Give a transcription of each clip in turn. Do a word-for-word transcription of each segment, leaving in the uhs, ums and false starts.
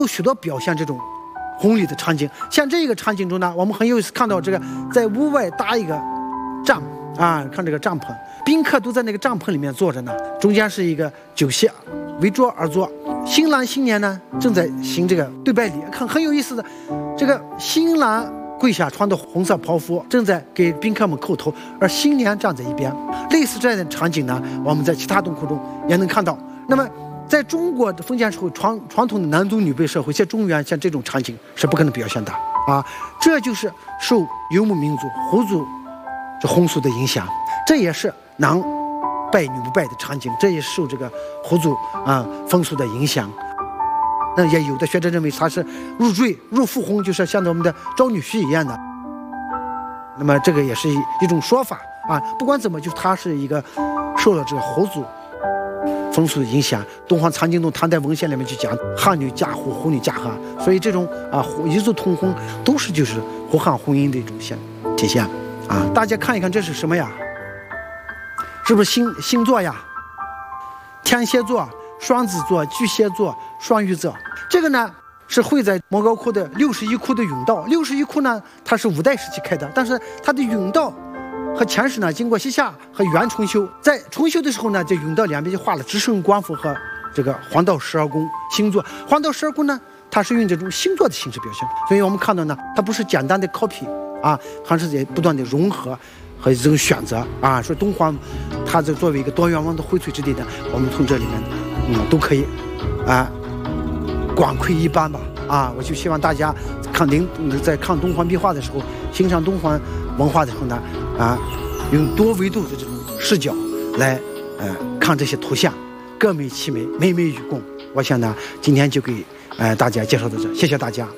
有许多表现这种宏丽的场景。像这个场景中呢，我们很有意思看到这个在屋外搭一个帐啊，看这个帐篷，宾客都在那个帐篷里面坐着呢，中间是一个酒席，围桌而坐。新郎新娘呢正在行这个对拜礼，看很有意思的，这个新郎跪下，穿的红色袍服，正在给宾客们叩头，而新娘站在一边。类似这样的场景呢，我们在其他洞窟中也能看到。那么在中国的封建社会，传传统的男尊女卑社会，像中原像这种场景是不可能表现的啊！这就是受游牧民族胡族这风俗的影响，这也是男拜女不拜的场景，这也是受这个胡族啊风俗的影响。那也有的学者认为它是入赘入父婚，就是像我们的招女婿一样的。那么这个也是一一种说法啊。不管怎么，就它是一个受了这个胡族风俗的影响。东方藏经洞唐代文献里面就讲汉女嫁胡，胡女嫁汉，所以这种啊一族通婚都是就是胡汉婚姻的一种现体现啊。大家看一看这是什么呀？是不是星星座呀？天蝎座、双子座、巨蟹座、双鱼座。这个呢是会在莫高窟的六十一窟的甬道。六十一窟呢，它是五代时期开的，但是它的甬道和前世呢，经过西夏和元重修。在重修的时候呢，这甬道两边就画了至圣官符和这个黄道十二宫星座。黄道十二宫呢，它是用这种星座的形式表现，所以我们看到呢，它不是简单的 copy 啊，还是在不断的融合和这种选择啊。说东皇，它在作为一个多元文的荟萃之地呢，我们从这里面，嗯，都可以啊，广窥一斑吧啊。我就希望大家看您在看东皇壁画的时候，欣赏东皇文化的时候呢，啊，用多维度的这种视角来呃看这些图像，各美其美，美美与共。我想呢，今天就给呃大家介绍到这，谢谢大家。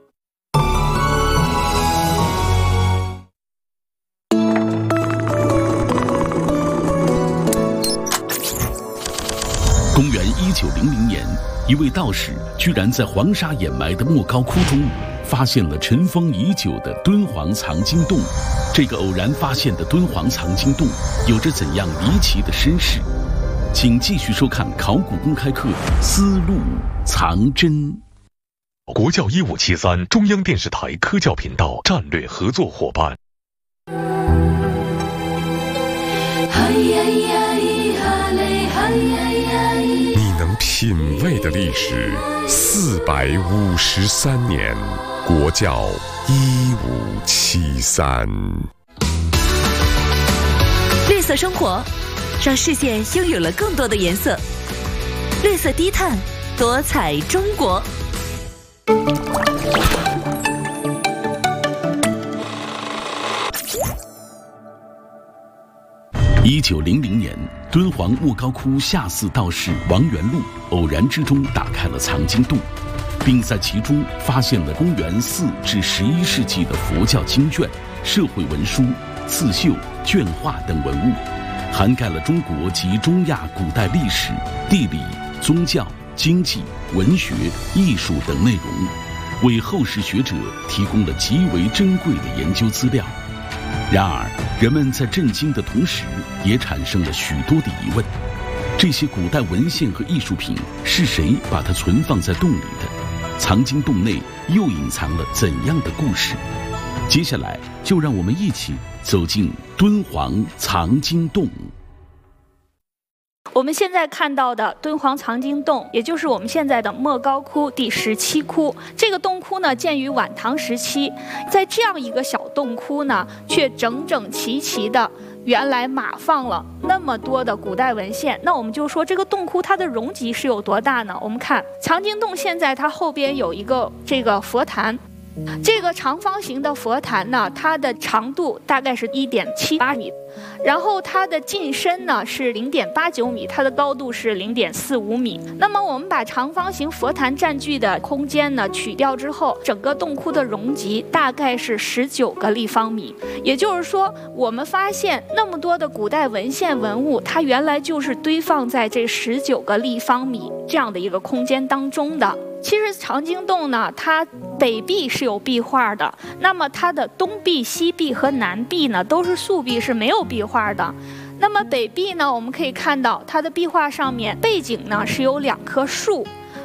公元一九零零年，一位道士居然在黄沙掩埋的莫高窟中发现了尘封已久的敦煌藏经洞。这个偶然发现的敦煌藏经洞有着怎样离奇的身世？请继续收看考古公开课《丝路藏真》。 国教一五七三中央电视台科教频道战略合作伙伴。 你能品味的历史四百五十三年，国教一五七三。 绿色生活，让世界拥有了更多的颜色。绿色低碳，多彩中国。 一九零零年，敦煌莫高窟下寺道士王元禄偶然之中打开了藏经洞，并在其中发现了公元四至十一世纪的佛教经卷、社会文书、刺绣、绢画等文物，涵盖了中国及中亚古代历史、地理、宗教、经济、文学、艺术等内容，为后世学者提供了极为珍贵的研究资料。然而，人们在震惊的同时，也产生了许多的疑问：这些古代文献和艺术品是谁把它存放在洞里的？藏经洞内又隐藏了怎样的故事？接下来，就让我们一起走进敦煌藏经洞。 我们现在看到的敦煌藏经洞，也就是我们现在的莫高窟第十七窟。这个洞窟呢，建于晚唐时期。在这样一个小洞窟呢，却整整齐齐的，原来码放了那么多的古代文献。那我们就说这个洞窟它的容积是有多大呢？我们看藏经洞现在它后边有一个这个佛坛。这个长方形的佛坛呢，它的长度大概是 一点七八米，然后它的进深呢是 零点八九米，它的高度是 零点四五米。那么我们把长方形佛坛占据的空间呢取掉之后，整个洞窟的容积大概是十九个立方米。也就是说，我们发现那么多的古代文献文物，它原来就是堆放在这十九个立方米这样的一个空间当中的。其实藏经洞呢，它北壁是有壁画的，那么它的东壁、西壁和南壁呢都是素壁，是没有壁画的。那么北壁呢，我们可以看到它的壁画上面背景呢是有两棵树，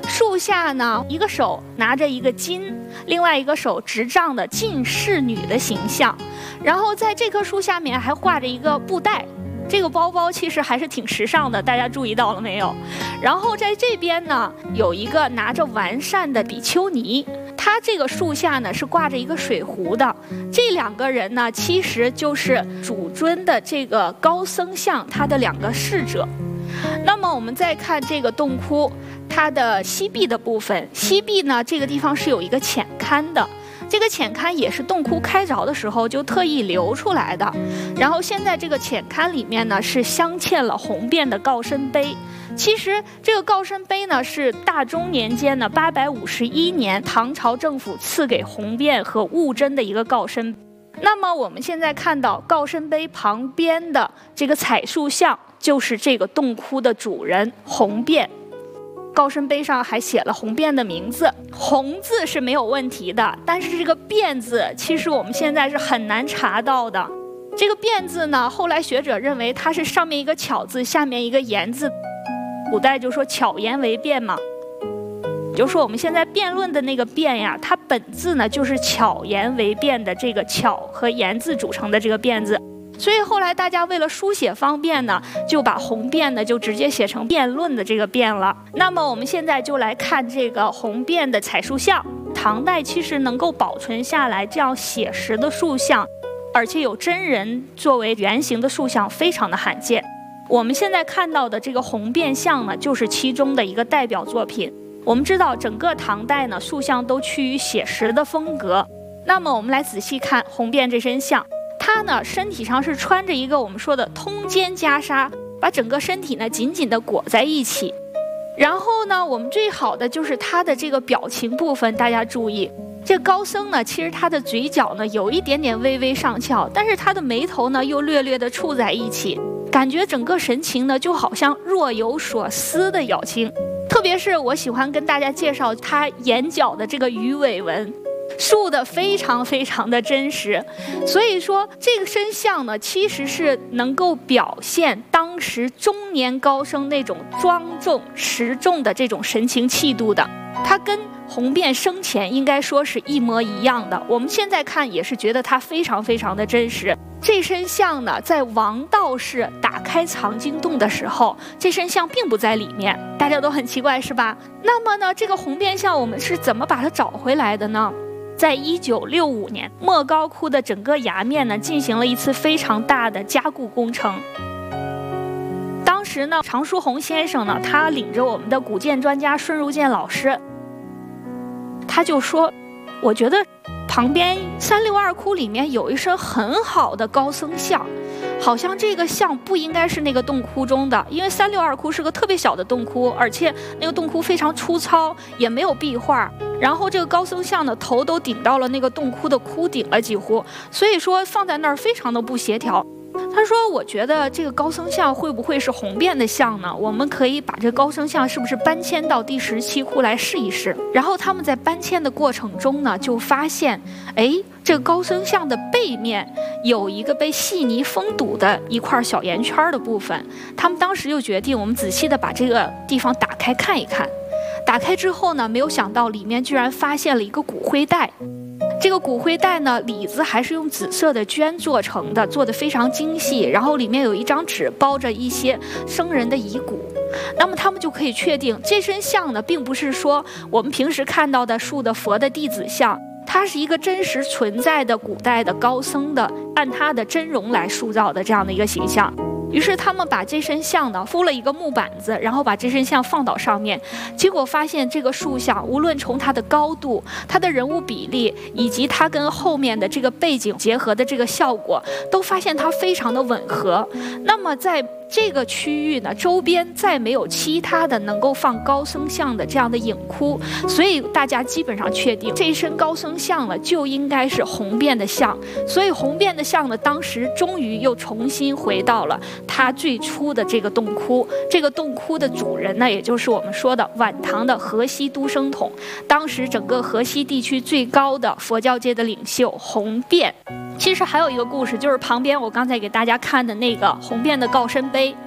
树下呢，一个手拿着一个金，另外一个手执杖的进士女的形象，然后在这棵树下面还挂着一个布袋。这个包包其实还是挺时尚的，大家注意到了没有？然后在这边呢，有一个拿着完善的比丘尼，他这个树下呢是挂着一个水壶的。这两个人呢，其实就是主尊的这个高僧像他的两个侍者。那么我们再看这个洞窟，它的西壁的部分，西壁呢这个地方是有一个浅龛的。这个浅龛也是洞窟开凿的时候就特意留出来的，然后现在这个浅龛里面呢是镶嵌了红遍的告身碑。其实这个告身碑呢是大中年间呢八百五十一年唐朝政府赐给红遍和悟真的一个告身。那么我们现在看到告身碑旁边的这个彩塑像，就是这个洞窟的主人红遍。告身碑上还写了红遍的名字，红字是没有问题的，但是这个遍字其实我们现在是很难查到的。这个遍字呢，后来学者认为它是上面一个巧字，下面一个言字，古代就说巧言为辩嘛，就说我们现在辩论的那个辩呀，它本字呢就是巧言为辩的这个巧和言字组成的这个辩字。所以后来大家为了书写方便呢，就把红遍呢就直接写成辩论的这个辩了。那么我们现在就来看这个红遍的彩塑像。唐代其实能够保存下来这样写实的塑像，而且有真人作为原型的塑像，非常的罕见。我们现在看到的这个红遍像呢，就是其中的一个代表作品。我们知道整个唐代呢，塑像都趋于写实的风格。那么我们来仔细看红遍这身像。他呢，身体上是穿着一个我们说的通肩袈裟，把整个身体呢紧紧地裹在一起。然后呢，我们最好的就是他的这个表情部分，大家注意，这高僧呢，其实他的嘴角呢有一点点微微上翘，但是他的眉头呢又略略地触在一起，感觉整个神情呢就好像若有所思的表情。特别是我喜欢跟大家介绍他眼角的这个鱼尾纹。竖的非常非常的真实，所以说这个身像呢，其实是能够表现当时中年高僧那种庄重持重的这种神情气度的。它跟红遍生前应该说是一模一样的。我们现在看也是觉得它非常非常的真实。这身像呢，在王道士打开藏经洞的时候，这身像并不在里面，大家都很奇怪是吧？那么呢，这个红遍像我们是怎么把它找回来的呢？在一九六五年，莫高窟的整个崖面呢进行了一次非常大的加固工程。当时呢，常书鸿先生呢，他领着我们的古建专家孙如建老师，他就说，我觉得旁边三六二窟里面有一身很好的高僧像，好像这个像不应该是那个洞窟中的，因为三六二窟是个特别小的洞窟，而且那个洞窟非常粗糙，也没有壁画。然后这个高僧像的头都顶到了那个洞窟的窟顶了，几乎，所以说放在那儿非常的不协调。他说，我觉得这个高僧像会不会是红遍的像呢？我们可以把这个高僧像是不是搬迁到第十七窟来试一试。然后他们在搬迁的过程中呢，就发现，哎，这个高僧像的背面有一个被细泥封堵的一块小圆圈的部分。他们当时就决定，我们仔细的把这个地方打开看一看。打开之后呢，没有想到里面居然发现了一个骨灰袋。这个骨灰袋呢，里子还是用紫色的绢做成的，做得非常精细，然后里面有一张纸包着一些生人的遗骨。那么他们就可以确定，这身像呢，并不是说我们平时看到的塑的佛的弟子像，它是一个真实存在的古代的高僧的，按他的真容来塑造的这样的一个形象。于是他们把这身像呢铺了一个木板子，然后把这身像放到上面，结果发现这个塑像无论从它的高度、它的人物比例，以及它跟后面的这个背景结合的这个效果，都发现它非常的吻合。那么在这个区域呢，周边再没有其他的能够放高僧像的这样的影窟，所以大家基本上确定这一身高僧像呢就应该是红遍的像。所以红遍的像呢，当时终于又重新回到了它最初的这个洞窟。这个洞窟的主人呢，也就是我们说的晚唐的河西都生统，当时整个河西地区最高的佛教界的领袖红遍。其实还有一个故事，就是旁边我刚才给大家看的那个红遍的告身碑。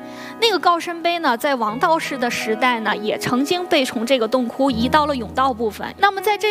那个高深碑呢，在王道士的时代呢，也曾经被从这个洞窟移到了甬道部分。那么在这